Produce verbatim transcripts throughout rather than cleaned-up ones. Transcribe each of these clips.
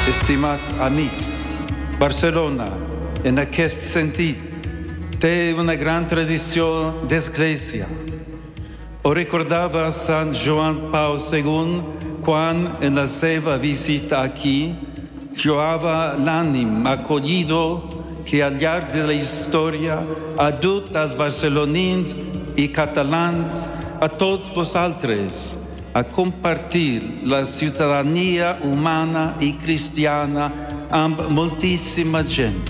Estimats amics, Barcelona, en aquest sentit, té una gran tradició d'església. Ho recordava Sant Joan Pau segon quan, en la seva visita aquí, trobava l'ànim acollido que al llarg de la història ha dut als barcelonins i catalans, a tots vosaltres, a compartir la ciutadania humana i cristiana amb moltíssima gent.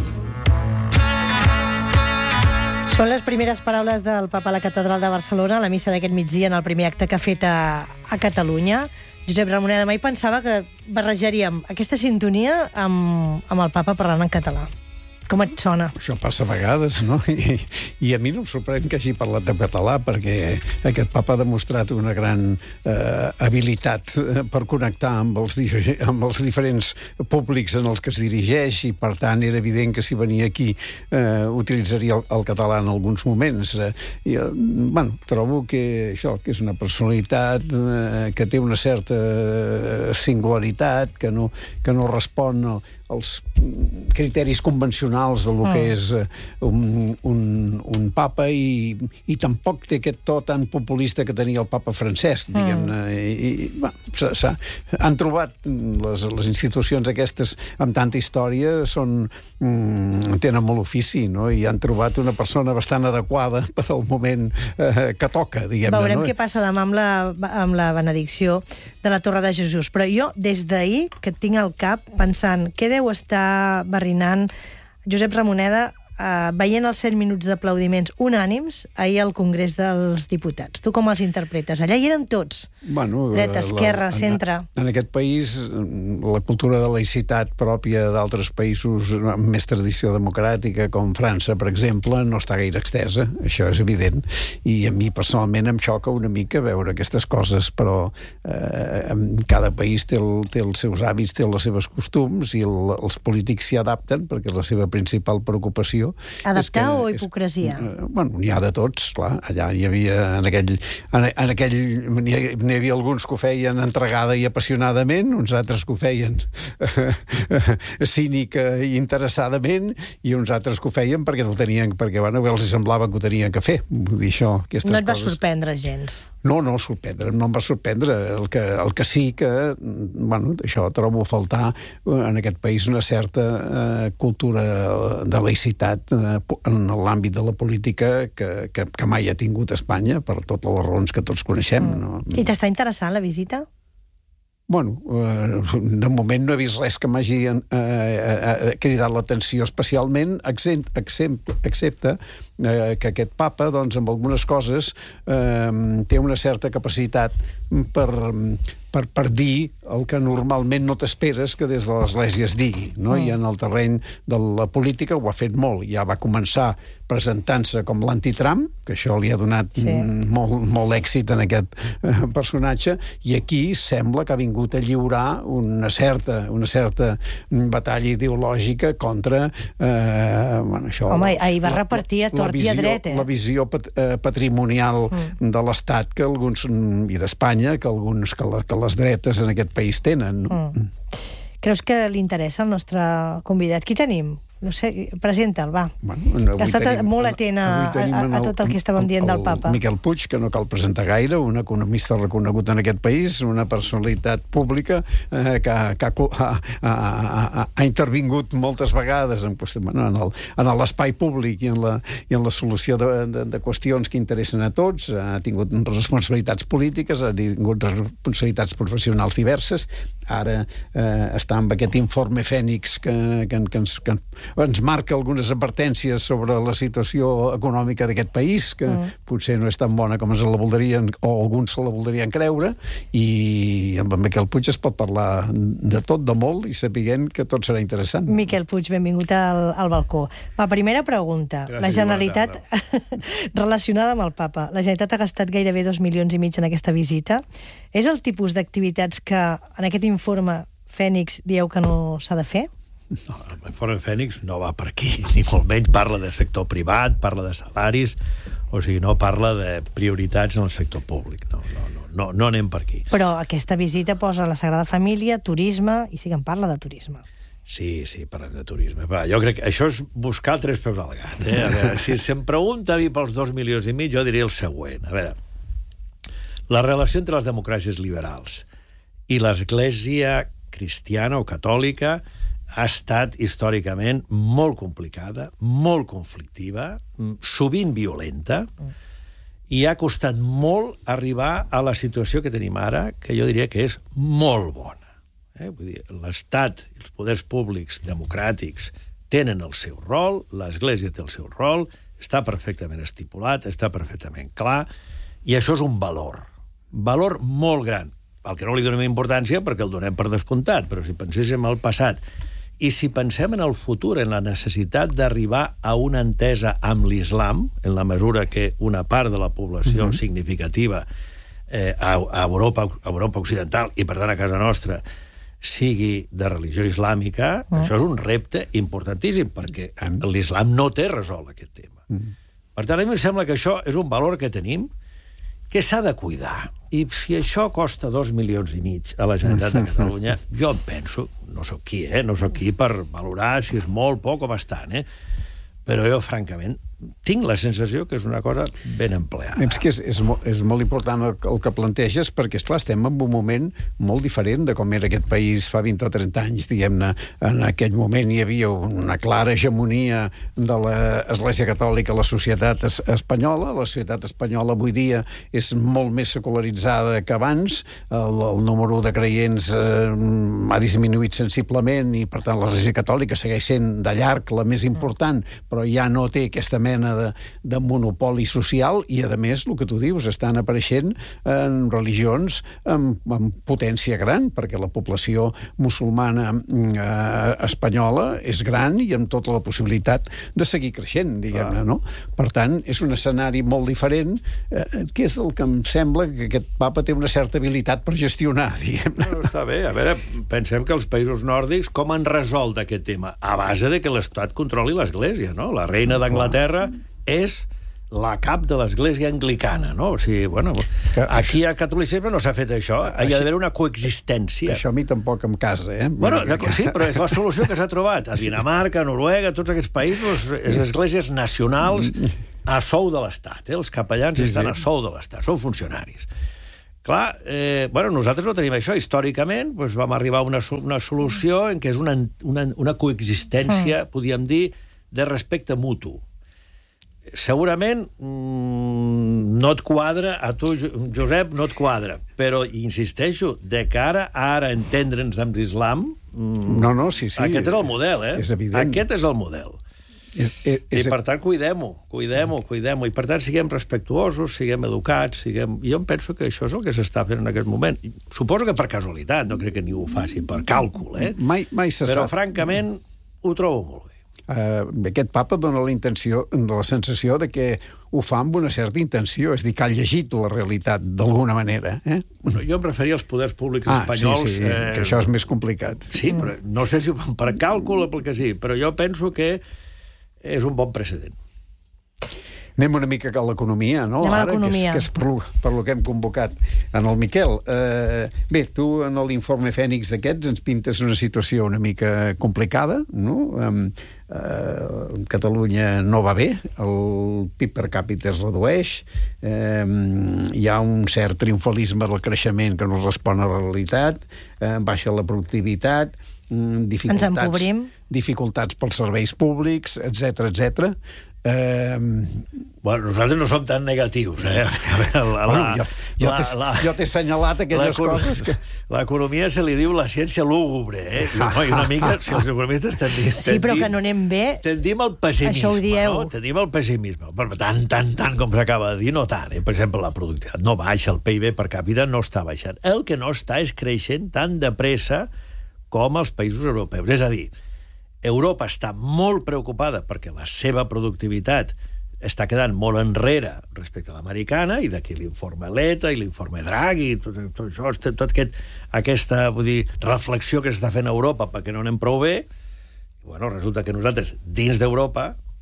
Són les primeres paraules del papa a la catedral de Barcelona, a la missa d'aquest migdia, en el primer acte que ha fet a, a Catalunya. Josep Ramoneda, mai pensava que barrejaríem aquesta sintonia amb, amb el papa parlant en català. Com et sona? Això passa a vegades, no? I, i a mi no em sorprèn que hagi parlat de català, perquè aquest papa ha demostrat una gran eh, habilitat per connectar amb els, amb els diferents públics en els que es dirigeix, i per tant era evident que si venia aquí eh, utilitzaria el, el català en alguns moments. Eh, i, eh, bueno, trobo que això, que és una personalitat eh, que té una certa singularitat, que no, que no respon al, els criteris convencionals de lo que és un, un, un papa, i, i tampoc té aquest to tan populista que tenia el papa Francesc, diguem-ne. I, i, bueno, s ha, s ha, han trobat les, les institucions aquestes amb tanta història, són, mm, tenen molt ofici, no? I han trobat una persona bastant adequada per al moment eh, que toca, diguem-ne. Veurem no? què passa demà amb la, amb la benedicció de la Torre de Jesús. Però jo, des d'ahir, que et tinc al cap, pensant què deu estar barrinant Josep Ramoneda eh, veient els set minuts d'aplaudiments unànims ahir al Congrés dels Diputats. Tu com els interpretes? Allà hi eren tots. Bueno, dreta, esquerra, la, centre. En, en aquest país, la cultura de laïcitat pròpia d'altres països amb més tradició democràtica, com França, per exemple, no està gaire extesa, això és evident, i a mi personalment em xoca una mica veure aquestes coses, però eh, cada país té, el, té els seus hàbits, té les seves costums, i el, els polítics s'hi adapten, perquè és la seva principal preocupació. Adaptar que, o hipocresia? És, eh, bueno, n'hi ha de tots, clar. Allà hi havia, en aquell... En, en aquell n'hi hi havia alguns que ho feien entregada i apassionadament, uns altres que ho feien cínica i interessadament, i uns altres que ho feien perquè ho tenien, perquè bueno, els semblava que ho tenien que fer. Vull dir, això, aquestes no et va coses... sorprendre gens? No, no, sorprendre, no em va sorprendre. El que, el que sí que, bueno, això trobo a faltar en aquest país una certa eh, cultura de laïcitat eh, en l'àmbit de la política que, que, que mai ha tingut Espanya, per totes les raons que tots coneixem. Mm. No? I t'està interessant la visita? Bueno, eh, de moment no he vist res que m'hagi eh, eh, cridat l'atenció especialment, excepte, excepte eh, que aquest papa, doncs, amb algunes coses eh, té una certa capacitat per, per, per dir el que normalment no t'esperes que des de l'Església es digui, no? Mm. I en el terreny de la política ho ha fet molt. Ja va començar presentant-se com l'anti-Trump, que això li ha donat sí. molt, molt èxit en aquest eh, personatge, i aquí sembla que ha vingut a lliurar una certa, una certa batalla ideològica contra eh, bueno, això... Home, ahir va la, repartir a tort i a dret, eh? La visió pat, eh, patrimonial mm. de l'Estat que alguns, i d'Espanya, que alguns, que, la, que les dretes en aquest país tenen. Mm. Creus que li interessa el nostre convidat? Qui tenim? No sé, presenta'l, va. Bueno, no, ha estat tenim, molt atent a, a, a tot el que estàvem dient el, del papa. Miquel Puig, que no cal presentar gaire, un economista reconegut en aquest país, una personalitat pública eh, que, que ha, ha, ha, ha intervingut moltes vegades en, bueno, en l'espai públic i en, la, i en la solució de, de, de qüestions que interessen a tots, ha tingut responsabilitats polítiques, ha tingut responsabilitats professionals diverses, ara eh, està amb aquest informe Fènix que, que, que ens... Que, ens marca algunes advertències sobre la situació econòmica d'aquest país, que mm. potser no és tan bona com ens la voldrien, o alguns se la voldrien creure, i amb en Miquel Puig es pot parlar de tot, de molt, i sapiguent que tot serà interessant. Miquel Puig, benvingut al, al balcó. Va, primera pregunta. Gràcies, la Generalitat, relacionada amb el papa, la Generalitat ha gastat gairebé dos milions i mig en aquesta visita. És el tipus d'activitats que en aquest informe Fènix dieu que no s'ha de fer? No, l'informe Fènix no va per aquí, ni molt menys. Parla del sector privat, parla de salaris, o sigui, no parla de prioritats en el sector públic. No, no, no, no, no anem per aquí. Però aquesta visita posa la Sagrada Família, turisme, i sí que en parla de turisme. Sí, sí, parlem de turisme. Va, jo crec que això és buscar tres peus al gat. Eh? A veure, si se'm pregunta a mi pels dos milions i mig, jo diria el següent. A veure, la relació entre les democràcies liberals i l'Església cristiana o catòlica ha estat històricament molt complicada, molt conflictiva, sovint violenta, i ha costat molt arribar a la situació que tenim ara, que jo diria que és molt bona. Eh? Vull dir, l'Estat i els poders públics democràtics tenen el seu rol, l'Església té el seu rol, està perfectament estipulat, està perfectament clar, i això és un valor. Valor molt gran, al que no li donem importància perquè el donem per descomptat, però si penséssim al passat i si pensem en el futur, en la necessitat d'arribar a una entesa amb l'islam, en la mesura que una part de la població mm-hmm. significativa eh, a, a, Europa, a Europa occidental i, per tant, a casa nostra, sigui de religió islàmica, mm. això és un repte importantíssim, perquè l'islam no té resolt aquest tema. Mm. Per tant, a mi em sembla que això és un valor que tenim, que s'ha de cuidar. I si això costa dos milions i mig a la Generalitat de Catalunya, jo em penso, no sóc qui, eh? no sóc qui per valorar si és molt, poc o bastant, eh? però jo, francament, tinc la sensació que és una cosa ben empleada. És que és, és, molt, és molt important el, el que planteges, perquè, esclar, estem en un moment molt diferent de com era aquest país fa vint o trenta anys, diguem-ne. En aquell moment hi havia una clara hegemonia de l'Església Catòlica a la societat es, espanyola. La societat espanyola avui dia és molt més secularitzada que abans. El, el número de creients eh, ha disminuït sensiblement i, per tant, l'Església Catòlica segueix sent de llarg la més important, però ja no té aquesta mena de, de monopoli social i, a més, el que tu dius, estan apareixent en religions amb, amb potència gran, perquè la població musulmana eh, espanyola és gran i amb tota la possibilitat de seguir creixent, diguem-ne, no? Per tant, és un escenari molt diferent, eh, que és el que em sembla que aquest papa té una certa habilitat per gestionar, diguem-ne. No, està bé. A veure, pensem que els països nòrdics com han resolt aquest tema? A base de que l'Estat controli l'Església, no? La reina d'Anglaterra és la cap de l'Església anglicana, no? O sigui, bueno, aquí a catolicisme no s'ha fet això. Hi ha d'haver una coexistència. Això a mi tampoc em casa, eh? Bueno, sí, però és la solució que s'ha trobat. A Dinamarca, a Noruega, a tots aquests països, les esglésies nacionals a sou de l'Estat. Eh? Els capellans sí, estan sí. a sou de l'Estat, són funcionaris. Clar, eh, bueno, nosaltres no tenim això. Històricament doncs vam arribar a una, una solució en què és una, una, una coexistència, mm. podríem dir, de respecte mutu. Segurament mmm, no et quadra, a tu, Josep, no et quadra, però insisteixo, de cara a ara entendre'ns amb l'islam, mmm, no, no, sí, sí, aquest és el model, eh? És evident. Aquest és el model. És, és, I, per tant, cuidem-ho, cuidem-ho, cuidem-ho. I, per tant, siguem respectuosos, siguem educats, siguem... Jo em penso que això és el que s'està fent en aquest moment. Suposo que per casualitat, no crec que ningú ho faci per càlcul, eh? Mai, mai se Però, sap. francament, ho trobo molt bé. Uh, aquest papa dona la intenció, de la sensació de que ho fa amb una certa intenció, és a dir, que ha llegit la realitat d'alguna manera. Eh? Bueno, jo em referia als poders públics ah, espanyols. Sí, sí, eh... que això és més complicat. Sí, però no sé si ho fan per càlcul o pel que sí, però jo penso que és un bon precedent. Anem una mica a l'economia, no? Anem a Ara, l'economia. Que és, que és per, lo, per lo que hem convocat en el Miquel. Eh, bé, tu en l'informe Fènix aquests ens pintes una situació una mica complicada, no? Eh, eh, Catalunya no va bé, el P I B per càpita es redueix, eh, hi ha un cert triomfalisme del creixement que no respon a la realitat, eh, baixa la productivitat, dificultats, ens empobrim, dificultats pels serveis públics, etcètera, etcètera. Eh... Bueno, nosaltres no som tan negatius, eh? A veure, la, bueno, jo, jo, la, t'he, la, jo t'he assenyalat aquelles coses que... L'economia se li diu la ciència lúgubre, eh? I, no, i una mica, si els economistes tendim... Sí, però que no anem bé... Tendim al pessimisme, això ho dieu. no? Tendim al pessimisme. Però tant, tant, tant com s'acaba de dir, no tant. Eh? Per exemple, la productivitat no baixa, el P I B per càpita no està baixant. El que no està és creixent tan de pressa com els països europeus. És a dir, Europa està molt preocupada perquè la seva productivitat està quedant molt enrere respecte a l'americana, i d'aquí l'informe Letta i l'informe Draghi, tot, tot això, tot aquest, aquesta vull dir, reflexió que s'està fent a Europa perquè no anem prou bé. I, bueno, resulta que nosaltres, dins d'Europa,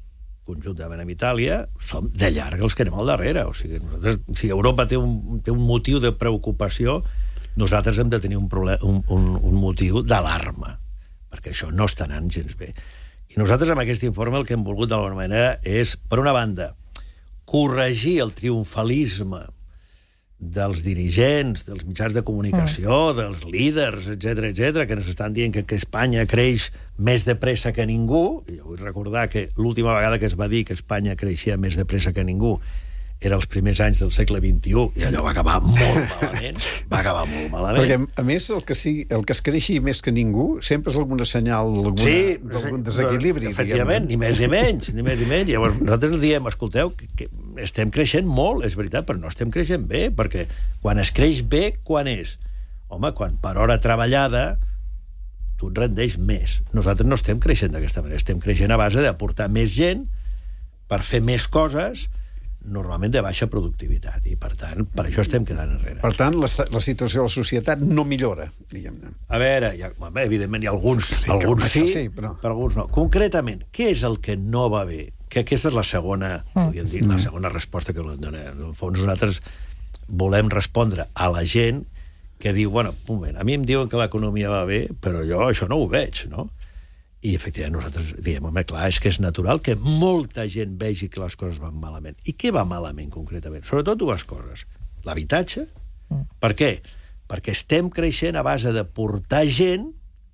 conjuntament amb Itàlia, som de llarg els que anem al darrere. O sigui, nosaltres, si Europa té un, té un motiu de preocupació, nosaltres hem de tenir un, problem, un, un, un motiu d'alarma, perquè això no està anant gens bé. I nosaltres, amb aquest informe, el que hem volgut d'alguna manera és, per una banda, corregir el triomfalisme dels dirigents, dels mitjans de comunicació, mm. dels líders, etcètera, etcètera, que ens estan dient que, que Espanya creix més de pressa que ningú. I jo vull recordar que l'última vegada que es va dir que Espanya creixia més de pressa que ningú era els primers anys del segle vint-i-u, i allò va acabar molt malament. Va acabar molt malament. Perquè, a més, el que, sigui, el que es creixi més que ningú sempre és alguna senyal d'algun sí, desequilibri. Efectivament, ni més ni menys, ni més ni menys. Llavors, nosaltres diem, escolteu, que, que estem creixent molt, és veritat, però no estem creixent bé, perquè quan es creix bé, quan és? Home, quan per hora treballada tu et rendeix més. Nosaltres no estem creixent d'aquesta manera, estem creixent a base d'aportar més gent per fer més coses, normalment de baixa productivitat, i per tant, per això estem quedant enrere. Per tant, la, la situació de la societat no millora, diguem-ne. A veure, hi ha, home, evidentment hi ha alguns sí, alguns sí, sí però... però alguns no. Concretament, què és el que no va bé? Que aquesta és la segona, mm. podríem dir, la segona resposta que volem donar. En el fons, nosaltres volem respondre a la gent que diu, bueno, un moment, a mi em diuen que l'economia va bé, però jo això no ho veig, no? I, efectivament, nosaltres diem, home, clar, és que és natural que molta gent vegi que les coses van malament. I què va malament, concretament? Sobretot dues coses. L'habitatge. Mm. Per què? Perquè estem creixent a base de portar gent,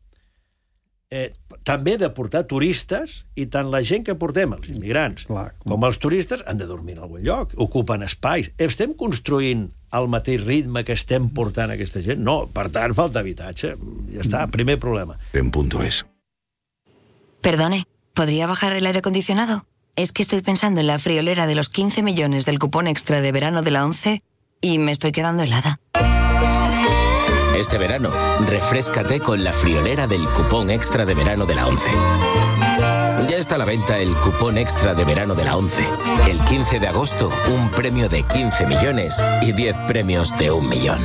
eh, també de portar turistes, i tant la gent que portem, els immigrants, clar, clar. com els turistes, han de dormir en algun lloc, ocupen espais. Estem construint al mateix ritme que estem portant aquesta gent? No, per tant, falta habitatge. Ja està, primer problema. En punto es. Perdone, ¿podría bajar el aire acondicionado? Es que estoy pensando en la friolera de los quince millones del cupón extra de verano de la ONCE y me estoy quedando helada. Este verano, refréscate con la friolera del cupón extra de verano de la ONCE. Ya está a la venta el cupón extra de verano de la ONCE. El quince de agosto, un premio de quince millones y diez premios de un millón.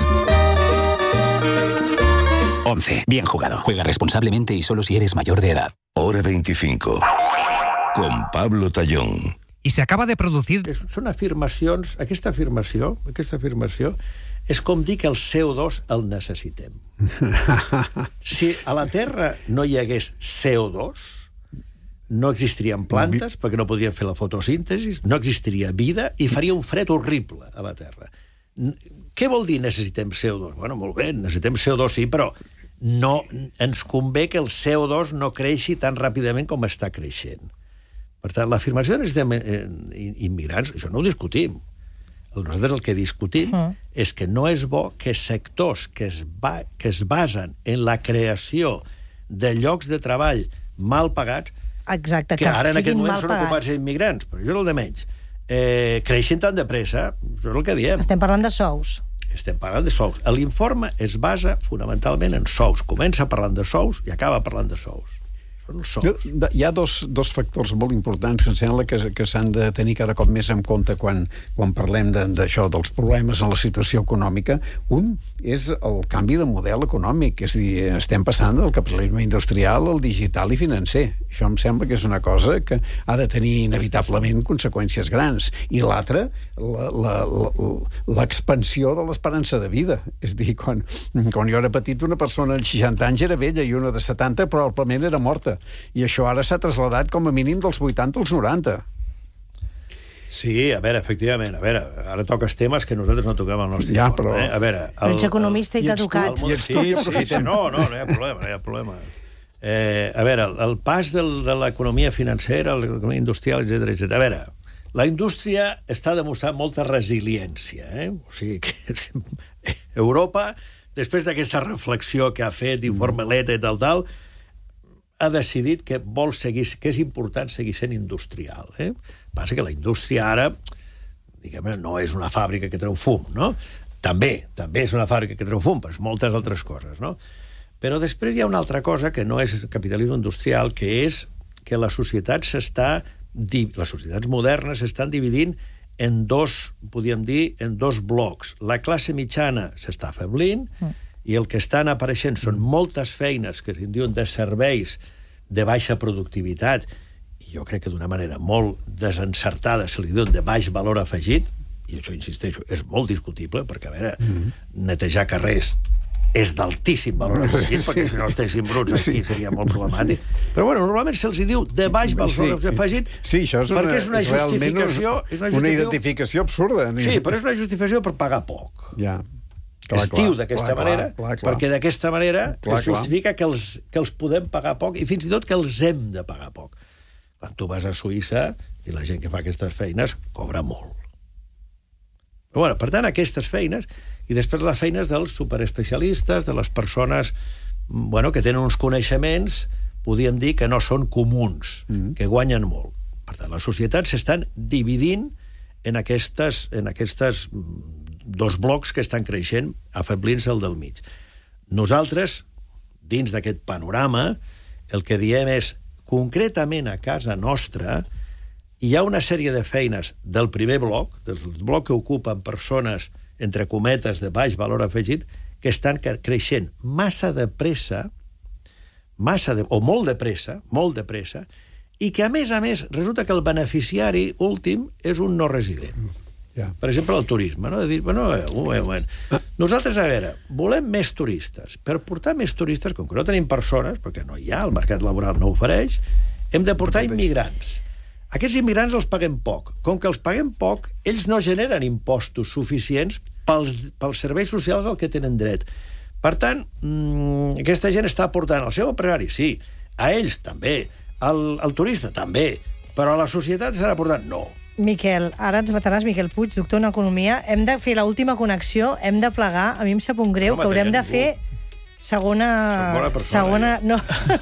ONCE. Bien jugado. Juega responsablemente y solo si eres mayor de edad. Hora veinticinco. Con Pablo Tallón. I s'acaba de produir... Són afirmacions... Aquesta afirmació, aquesta afirmació és com dir que el C O dos el necessitem. Si a la Terra no hi hagués C O dos, no existirien plantes, perquè no podrien fer la fotosíntesi, no existiria vida i faria un fred horrible a la Terra. Què vol dir necessitem C O dos? Bueno, molt bé, necessitem C O dos, sí, però no ens convé que el C O dos no creixi tan ràpidament com està creixent. Per tant, l'afirmació de immigrants, això no ho discutim. Nosaltres el que discutim mm. és que no és bo que sectors que es, va, que es basen en la creació de llocs de treball mal pagats, exacte, que, que ara en aquest moment són ocupats immigrants, però això és el de menys, eh, creixen tan de pressa, això és el que diem. Estem parlant de sous. Estem parlant de sous. L'informe es basa fonamentalment en sous. Comença parlant de sous i acaba parlant de sous. Són els sous. Hi ha dos, dos factors molt importants que em sembla que, que s'han de tenir cada cop més en compte quan, quan parlem d'això, de, dels problemes en la situació econòmica. Un és el canvi de model econòmic, és a dir, estem passant del capitalisme industrial al digital i financer. Això em sembla que és una cosa que ha de tenir inevitablement conseqüències grans. I l'altra, l'expansió de l'esperança de vida. És a dir, quan, quan jo era petit, una persona de seixanta anys era vella i una de setanta probablement era morta. I això ara s'ha traslladat com a mínim dels vuitanta als noranta. Sí, a veure, efectivament, a veure, ara toques temes que nosaltres no toquem al nostre ja, però... eh? A veure... El, però ets economista i t'ha tocat. I ets tu, i sí, sí, no, no, no hi ha problema, no hi ha problema. Eh, a veure, el, el pas del, de l'economia financera, l'economia industrial, etcètera, etcètera. A veure, la indústria està demostrant molta resiliència, eh? O sigui que Europa, després d'aquesta reflexió que ha fet, d'informe Leta i tal, tal, ha decidit que vol seguir, que és important seguir sent industrial. Eh? Passa que la indústria ara, diguem, no és una fàbrica que treu fum, no? També, també és una fàbrica que treu fum, però és moltes altres coses, no? Però després hi ha una altra cosa que no és capitalisme industrial, que és que la societat s'està, les societats modernes s'estan dividint en dos, podríem dir, en dos blocs. La classe mitjana s'està afeblint, mm. i el que estan apareixent són moltes feines que es diuen de serveis de baixa productivitat i jo crec que d'una manera molt desencertada se li diu de baix valor afegit, i això, insisteixo, és molt discutible, perquè, a veure, mm-hmm. netejar carrers és d'altíssim valor afegit, sí, perquè si no estéssim bruts aquí sí. seria molt problemàtic. Sí. Però, bueno, normalment se'ls diu de baix valor sí. afegit, sí, això és una, perquè és una és justificació... És una, una identificació absurda. Sí, però és una justificació per pagar poc. Ja. Clar, es diu d'aquesta manera, clar, clar, perquè d'aquesta manera clar, es justifica que els, que els podem pagar poc i fins i tot que els hem de pagar poc. Quan tu vas a Suïssa i la gent que fa aquestes feines cobra molt. Però, bueno, per tant, aquestes feines i després les feines dels superespecialistes, de les persones bueno, que tenen uns coneixements, podríem dir que no són comuns, mm-hmm. que guanyen molt. Per tant, les societats s'estan dividint en aquestes, en aquestes dos blocs que estan creixent, afeblint-se el del mig. Nosaltres, dins d'aquest panorama, el que diem és, concretament a casa nostra, hi ha una sèrie de feines del primer bloc, del bloc que ocupen persones, entre cometes, de baix valor afegit, que estan creixent massa de pressa, massa de, o molt de pressa, molt de pressa, i que, a més a més, resulta que el beneficiari últim és un no resident. Yeah. Per exemple, el turisme, no? De dir, bueno, un moment. Nosaltres, a veure, volem més turistes. Per portar més turistes, com que no tenim persones, perquè no hi ha, el mercat laboral no ofereix, hem de portar immigrants. Aquests immigrants els paguem poc. Com que els paguem poc, ells no generen impostos suficients pels, pels serveis socials al que tenen dret. Per tant, mmm, aquesta gent està aportant al seu empresari, sí, a ells també, al, al turista també, però a la societat estan aportant no. Miquel, ara ens mataràs, Miquel Puig, doctor en Economia. Hem de fer l'última connexió, hem de plegar. A mi em sap un greu no que haurem de fer segona... Persona, segona... No.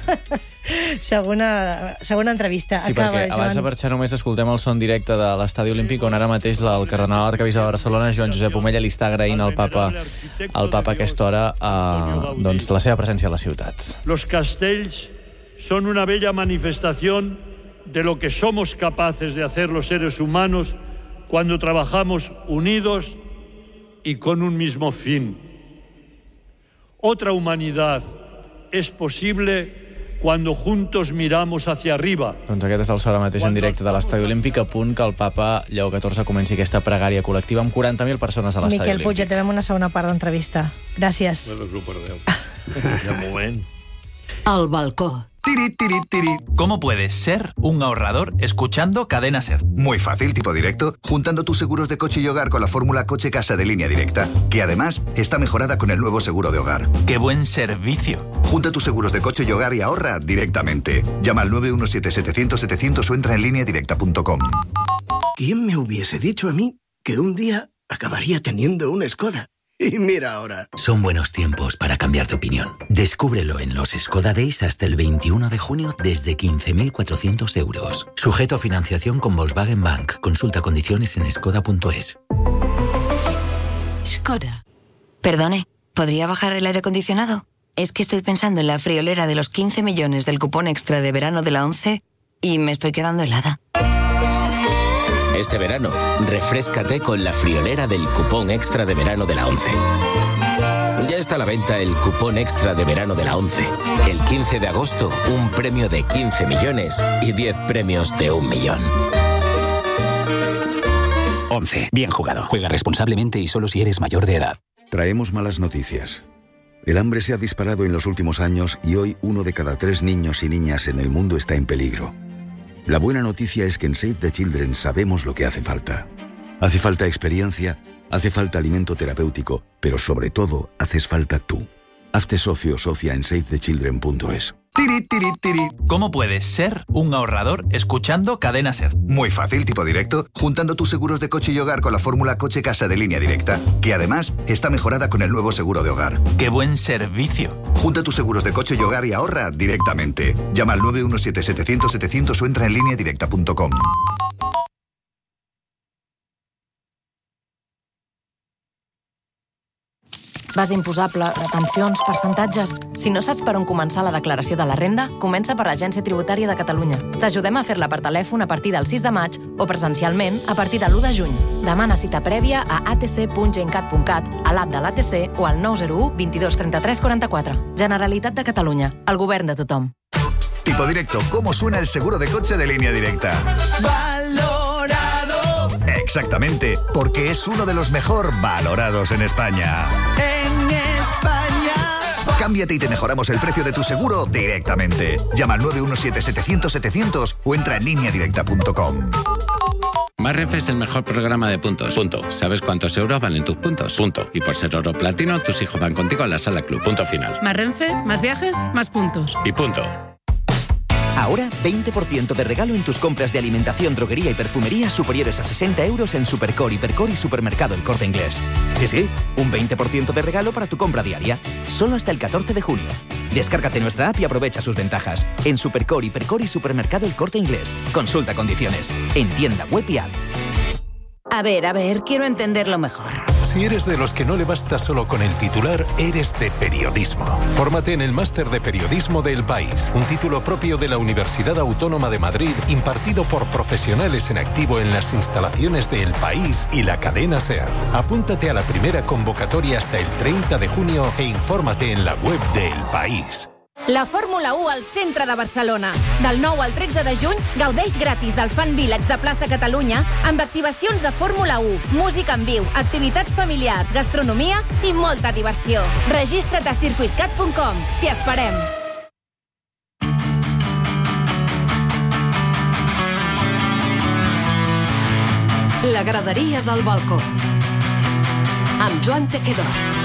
segona, segona entrevista. Sí, Acaba, perquè abans de marxar només escoltem el son directe de l'Estadi Olímpic, on ara mateix el cardenal arcabisbe de Barcelona, Joan Josep Omella, li està agraint al papa, al papa a aquesta hora eh, doncs, la seva presència a la ciutat. Los castells són una bella manifestació de lo que somos capaces de hacer los seres humanos cuando trabajamos unidos y con un mismo fin. Otra humanidad es posible cuando juntos miramos hacia arriba. Doncs aquest és el so ara mateix en directe de l'Estadi Olímpic, a punt que el papa Lleó catorze comenci aquesta pregària col·lectiva amb quaranta mil persones a l'Estadi Olímpic. Miquel Puig, ja tenen una segona part d'entrevista. Gràcies. No us ho perdeu. De moment. Al balcó. Tiri, tiri, tiri. ¿Cómo puedes ser un ahorrador escuchando Cadena SER? Muy fácil, tipo directo, juntando tus seguros de coche y hogar con la fórmula coche-casa de Línea Directa, que además está mejorada con el nuevo seguro de hogar. ¡Qué buen servicio! Junta tus seguros de coche y hogar y ahorra directamente. Llama al nueve uno siete, setecientos, setecientos o entra en línea directa punto com. ¿Quién me hubiese dicho a mí que un día acabaría teniendo una Skoda? Y mira ahora. Son buenos tiempos para cambiar de opinión. Descúbrelo en los Skoda Days hasta el veintiuno de junio desde quince mil cuatrocientos euros. Sujeto a financiación con Volkswagen Bank. Consulta condiciones en skoda punto es. Skoda. Perdone, ¿podría bajar el aire acondicionado? Es que estoy pensando en la friolera de los quince millones del cupón extra de verano de la ONCE y me estoy quedando helada. Este verano, refréscate con la friolera del cupón extra de verano de la ONCE. Ya está a la venta el cupón extra de verano de la ONCE. El quince de agosto, un premio de quince millones y diez premios de un millón. ONCE. Bien jugado. Juega responsablemente y solo si eres mayor de edad. Traemos malas noticias. El hambre se ha disparado en los últimos años y hoy uno de cada tres niños y niñas en el mundo está en peligro. La buena noticia es que en Save the Children sabemos lo que hace falta. Hace falta experiencia, hace falta alimento terapéutico, pero sobre todo, haces falta tú. Hazte socio o socia en save the children punto es. Tiri, tiri, tiri. ¿Cómo puedes ser un ahorrador escuchando Cadena SER? Muy fácil, tipo directo, juntando tus seguros de coche y hogar con la fórmula coche-casa de Línea Directa, que además está mejorada con el nuevo seguro de hogar. ¡Qué buen servicio! Junta tus seguros de coche y hogar y ahorra directamente. Llama al nueve uno siete, setecientos, setecientos o entra en línea directa punto com. Base imposable, retencions, percentatges... Si no saps per on començar la declaració de la renda, comença per l'Agència Tributària de Catalunya. T'ajudem a fer-la per telèfon a partir del sis de maig o presencialment a partir de l'u de juny. Demana cita prèvia a a t c punt gencat punt cat, a l'app de l'A T C o al nou zero u, vint dos, trenta-tres, quaranta-quatre. Generalitat de Catalunya, el govern de tothom. Tipo Directo, ¿cómo suena el seguro de coche de Línea Directa? Valorado. Exactamente, porque es uno de los mejor valorados en España. En España. Cámbiate y te mejoramos el precio de tu seguro directamente. Llama al nueve uno siete, setecientos, setecientos o entra en línea directa punto com. Más Renfe es el mejor programa de puntos. Punto. ¿Sabes cuántos euros valen tus puntos? Punto. Y por ser oro platino, tus hijos van contigo a la sala club. Punto final. Más Renfe, más viajes, más puntos. Y punto. Ahora, veinte por ciento de regalo en tus compras de alimentación, droguería y perfumería superiores a sesenta euros en Supercore, Hipercore y Supermercado El Corte Inglés. Sí, sí, un veinte por ciento de regalo para tu compra diaria. Solo hasta el catorce de junio. Descárgate nuestra app y aprovecha sus ventajas. En Supercore, Hipercore y Supermercado El Corte Inglés. Consulta condiciones. En tienda web y app. A ver, a ver, quiero entenderlo mejor. Si eres de los que no le basta solo con el titular, eres de periodismo. Fórmate en el Máster de Periodismo de El País, un título propio de la Universidad Autónoma de Madrid, impartido por profesionales en activo en las instalaciones de El País y la cadena SER. Apúntate a la primera convocatoria hasta el treinta de junio e infórmate en la web de El País. La Fórmula u al centre de Barcelona. Del nou al tretze de juny, gaudeix gratis del Fan Village de plaça Catalunya amb activacions de Fórmula u, música en viu, activitats familiars, gastronomia i molta diversió. Registra't a circuit cat punt com. T'hi esperem. La graderia del balcó. Amb Joan Tejedor.